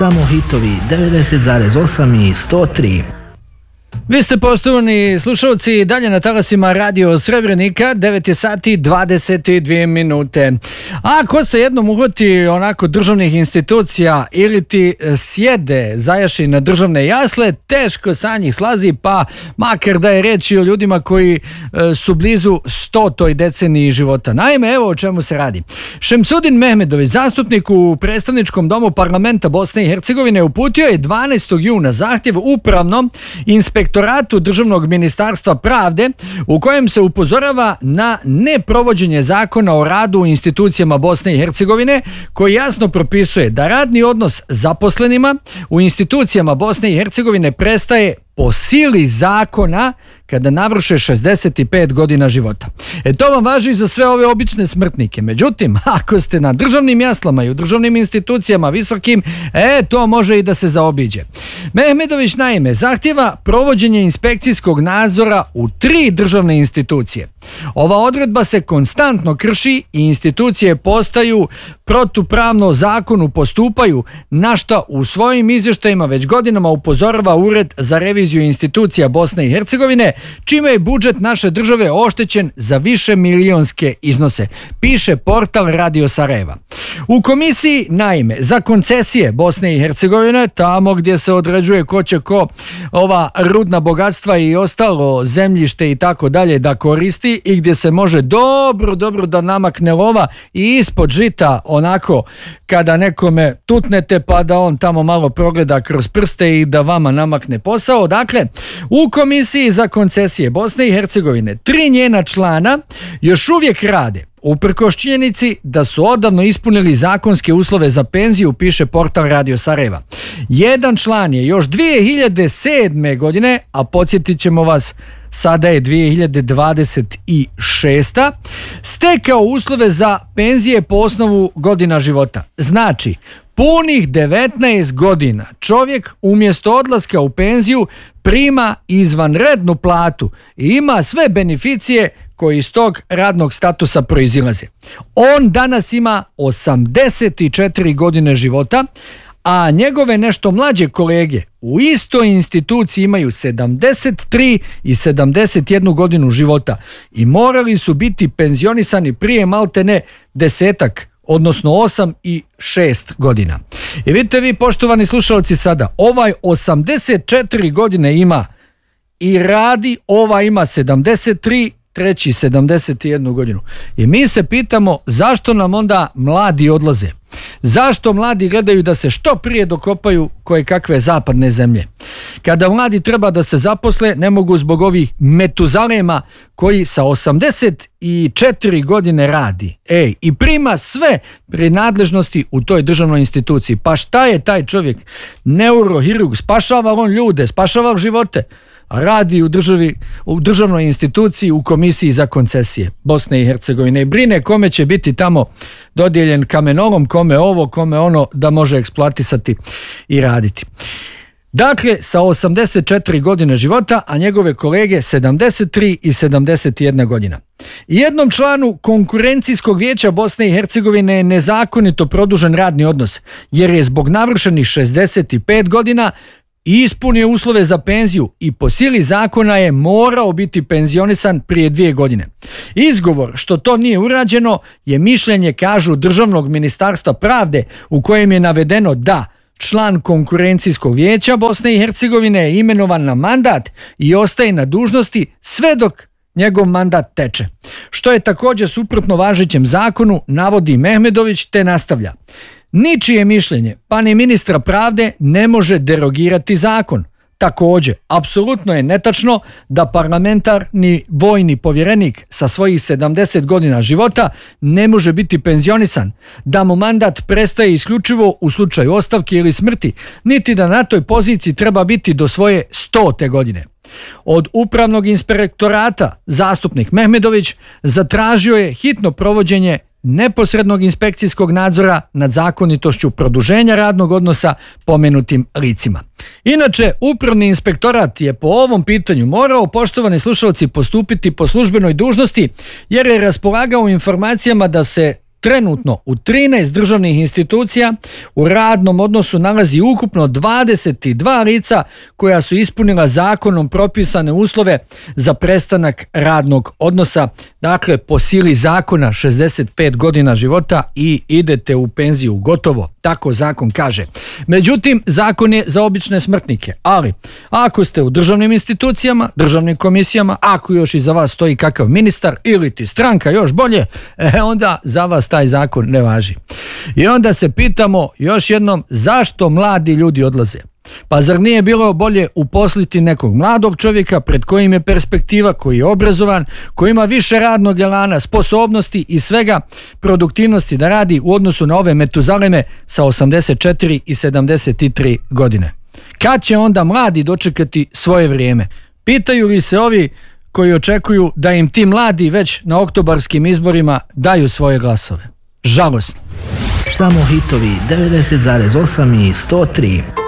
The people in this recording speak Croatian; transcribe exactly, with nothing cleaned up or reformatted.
Samo hitovi devedeset zarez osam i sto tri. Vi ste poštovani slušalci dalje na talasima Radio Srebrenika, devet je sati dvadeset dvije minute. A ako se jednom uhvati onako državnih institucija ili ti sjede zajaši na državne jasle, teško sa njih slazi, pa makar da je reč i o ljudima koji e, su blizu stotoj deceniji života. Naime, evo o čemu se radi. Šemsudin Mehmedović, zastupnik u predstavničkom domu parlamenta Bosne i Hercegovine, uputio je dvanaestog juna zahtjev upravnom inspektoratu Državnog ministarstva pravde u kojem se upozorava na neprovođenje zakona o radu u institucijama Bosne i Hercegovine, koji jasno propisuje da radni odnos zaposlenima u institucijama Bosne i Hercegovine prestaje po sili zakona kada navrše šezdeset pet godina života. E to vam važi za sve ove obične smrtnike. Međutim, ako ste na državnim jaslama i u državnim institucijama visokim, e to može i da se zaobiđe. Mehmedović naime zahtjeva provođenje inspekcijskog nadzora u tri državne institucije. Ova odredba se konstantno krši i institucije postaju protupravno zakonu postupaju, na što u svojim izvještajima već godinama upozorava Ured za reviziju institucija Bosne i Hercegovine, čime je budžet naše države oštećen za više milionske iznose, piše portal Radio Sarajeva. U komisiji, naime, za koncesije Bosne i Hercegovine, tamo gdje se određuje ko će ko ova rudna bogatstva i ostalo zemljište i tako dalje da koristi i gdje se može dobro, dobro da namakne lova i ispod žita onako kada nekome tutnete pa da on tamo malo progleda kroz prste i da vama namakne posao. Dakle, u komisiji za koncesije Bosne i Hercegovine tri njena člana još uvijek rade, uprkos činjenici da su odavno ispunili zakonske uslove za penziju, piše portal Radio Sarajeva. Jedan član je još dvije hiljade sedme. godine, a podsjetit ćemo vas, sada je dvije hiljade dvadeset šesta. stekao uslove za penzije po osnovu godina života. Znači, punih devetnaest godina čovjek umjesto odlaska u penziju prima izvanrednu platu i ima sve beneficije koji iz tog radnog statusa proizilaze. On danas ima osamdeset četiri godine života, a njegove nešto mlađe kolege u istoj instituciji imaju sedamdeset tri i sedamdeset jednu godinu života i morali su biti penzionisani prije maltene desetak, odnosno osam i šest godina. I vidite vi, poštovani slušalci, sada ovaj osamdeset četiri godine ima i radi, ova ima sedamdeset tri, treći sedamdeset jednu godinu. I mi se pitamo zašto nam onda mladi odlaze? Zašto mladi gledaju da se što prije dokopaju koje kakve zapadne zemlje? Kada mladi treba da se zaposle, ne mogu zbog ovih metuzalema koji sa osamdeset četiri godine radi. Ej, i prima sve prinadležnosti u toj državnoj instituciji. Pa šta je taj čovjek? Neurohirurg, spašava on ljude, spašava živote. Radi u državi, u državnoj instituciji u komisiji za koncesije Bosne i Hercegovine i brine kome će biti tamo dodijeljen kamenolom, kome ovo, kome ono, da može eksploatisati i raditi. Dakle, sa osamdeset četiri godine života, a njegove kolege sedamdeset tri i sedamdeset jedna godina. Jednom članu konkurencijskog vijeća Bosne i Hercegovine je nezakonito produžen radni odnos, jer je zbog navršenih šezdeset pet godina ispunio uslove za penziju i po sili zakona je morao biti penzionisan prije dvije godine. Izgovor što to nije urađeno je mišljenje, kažu, Državnog ministarstva pravde, u kojem je navedeno da član konkurencijskog vijeća Bosne i Hercegovine je imenovan na mandat i ostaje na dužnosti sve dok njegov mandat teče, što je također suprotno važećem zakonu, navodi Mehmedović, te nastavlja. Ničije mišljenje, pa ni ministra pravde, ne može derogirati zakon. Također, apsolutno je netačno da parlamentarni vojni povjerenik sa svojih sedamdeset godina života ne može biti penzionisan, da mu mandat prestaje isključivo u slučaju ostavke ili smrti, niti da na toj poziciji treba biti do svoje stote godine. Od upravnog inspektorata zastupnik Mehmedović zatražio je hitno provođenje neposrednog inspekcijskog nadzora nad zakonitošću produženja radnog odnosa pomenutim licima. Inače, upravni inspektorat je po ovom pitanju morao, poštovani slušalci, postupiti po službenoj dužnosti jer je raspolagao informacijama da se trenutno u trinaest državnih institucija u radnom odnosu nalazi ukupno dvadeset dva lica koja su ispunila zakonom propisane uslove za prestanak radnog odnosa. Dakle, po sili zakona šezdeset pet godina života i idete u penziju, gotovo. Tako zakon kaže. Međutim, zakon je za obične smrtnike. Ali, ako ste u državnim institucijama, državnim komisijama, ako još iza vas stoji kakav ministar ili ti stranka još bolje, e, onda za vas taj zakon ne važi. I onda se pitamo još jednom zašto mladi ljudi odlaze. Pa zar nije bilo bolje uposliti nekog mladog čovjeka pred kojim je perspektiva, koji je obrazovan, koji ima više radnog elana, sposobnosti i svega produktivnosti da radi u odnosu na ove metuzaleme sa osamdeset četiri i sedamdeset tri godine. Kad će onda mladi dočekati svoje vrijeme? Pitaju li se ovi koji očekuju da im ti mladi već na oktobarskim izborima daju svoje glasove? Žalosno. Samo hitovi devedeset zarez osam i sto tri.